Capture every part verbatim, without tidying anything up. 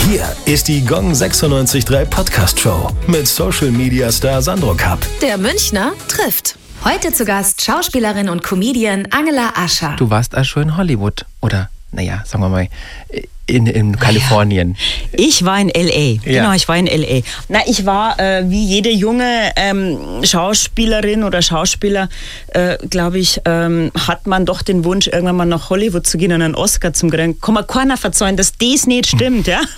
Hier ist die Gong sechsundneunzig Komma drei Podcast Show mit Social Media Star Sandro Kapp. Der Münchner trifft. Heute zu Gast Schauspielerin und Comedian Angela Ascher. Du warst auch schon in Hollywood, oder? Naja, sagen wir mal, in, in Kalifornien. Ich war in L A. Ja. Genau, ich war in L A. Na, ich war äh, wie jede junge ähm, Schauspielerin oder Schauspieler, äh, glaube ich, ähm, hat man doch den Wunsch, irgendwann mal nach Hollywood zu gehen und einen Oscar zu kriegen. Kann mir keiner verzeihen, dass das nicht stimmt, ja?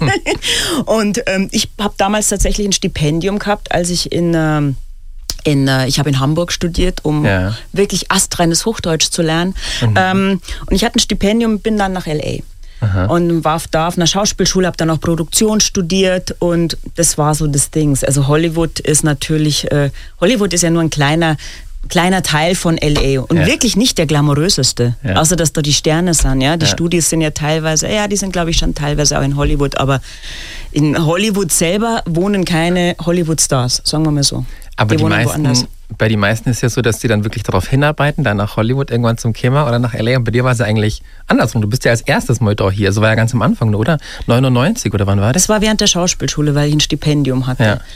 Und ähm, ich habe damals tatsächlich ein Stipendium gehabt, als ich in... Ähm, In, äh, ich habe in Hamburg studiert, um Ja. wirklich astreines Hochdeutsch zu lernen. Mhm. Ähm, und ich hatte ein Stipendium, bin dann nach L A. Aha. Und war da auf einer Schauspielschule, habe dann auch Produktion studiert und das war so das Ding. Also Hollywood ist natürlich, äh, Hollywood ist ja nur ein kleiner, kleiner Teil von L A und Ja. wirklich nicht der glamouröseste, Ja. außer dass da die Sterne sind. Ja? Die Ja. Studios sind ja teilweise, ja, die sind glaube ich schon teilweise auch in Hollywood, aber in Hollywood selber wohnen keine Hollywood-Stars, sagen wir mal so. Aber die, wohnen meisten, woanders. bei den meisten ist ja so, dass die dann wirklich darauf hinarbeiten, dann nach Hollywood irgendwann zum Kema oder nach L A. Und bei dir war es ja eigentlich andersrum. Du bist ja als erstes mal da hier. So war ja ganz am Anfang, oder? neunundneunzig oder wann war das? Das war während der Schauspielschule, weil ich ein Stipendium hatte. Ja.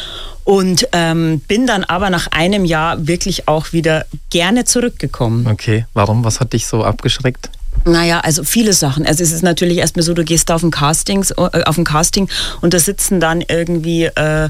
Und ähm, bin dann aber nach einem Jahr wirklich auch wieder gerne zurückgekommen. Okay, warum? Was hat dich so abgeschreckt? Naja, also viele Sachen. Also es ist natürlich erstmal so, du gehst da auf ein, Castings, äh, auf ein Casting und da sitzen dann irgendwie, äh,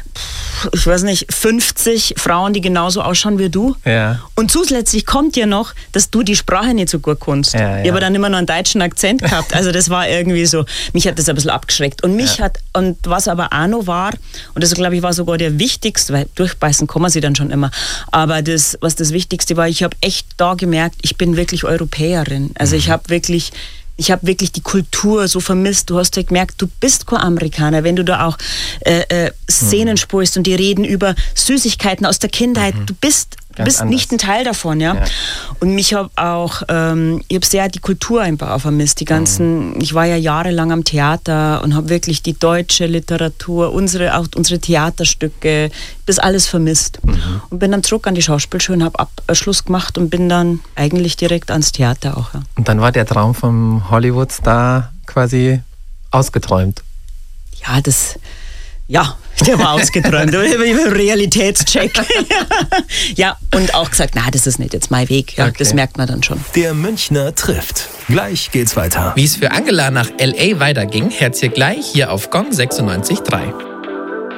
ich weiß nicht, fünfzig Frauen, die genauso ausschauen wie du. Ja. Und zusätzlich kommt ja noch, dass du die Sprache nicht so gut kannst. Ja, ja. Ich habe dann immer noch einen deutschen Akzent gehabt. Also das war irgendwie so, mich hat das ein bisschen abgeschreckt. Und mich Ja. hat, und was aber auch noch war, und das glaube ich war sogar der wichtigste, weil durchbeißen kann man sie dann schon immer, aber das, was das Wichtigste war, ich habe echt da gemerkt, ich bin wirklich Europäerin. Also ich habe wirklich... Ich habe wirklich die Kultur so vermisst. Du hast ja gemerkt, du bist kein Amerikaner, wenn du da auch äh, äh, Szenen mhm. spulst und die reden über Süßigkeiten aus der Kindheit. Mhm. Du bist, du Ganz bist anders. nicht ein Teil davon, ja. Ja. Und mich habe auch, ähm, ich habe sehr die Kultur einfach auch vermisst. Die ganzen, mhm. ich war ja jahrelang am Theater und habe wirklich die deutsche Literatur, unsere auch unsere Theaterstücke, das alles vermisst. Mhm. Und bin dann zurück an die Schauspielschule, habe Abschluss gemacht und bin dann eigentlich direkt ans Theater auch. Ja. Und dann war der Traum vom Hollywood-Star quasi ausgeträumt. Ja, das, ja, der war ausgeträumt. Realitätscheck. Ja, und auch gesagt, na, das ist nicht jetzt mein Weg. Ja, Okay. das merkt man dann schon. Der Münchner trifft. Gleich geht's weiter. Wie es für Angela nach L A weiterging, hört ihr gleich hier auf Gong sechsundneunzig Komma drei.